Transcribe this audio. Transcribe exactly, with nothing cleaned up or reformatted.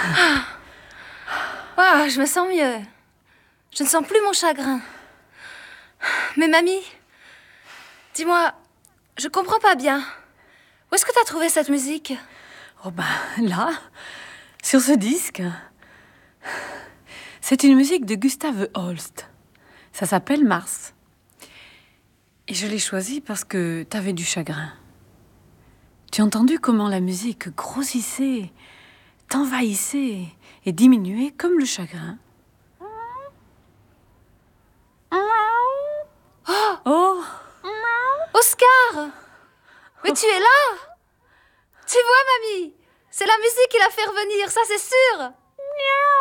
Ah, je me sens mieux. Je ne sens plus mon chagrin. Mais mamie, dis-moi, je comprends pas bien. Où est-ce que t'as trouvé cette musique? Oh ben, là, sur ce disque. C'est une musique de Gustav Holst. Ça s'appelle Mars. Et je l'ai choisie parce que t'avais du chagrin. Tu as entendu comment la musique grossissait, t'envahissait et diminuait comme le chagrin? Oh, Oh, Oscar! Mais tu es là? Tu vois, mamie? C'est la musique qui l'a fait revenir, ça c'est sûr!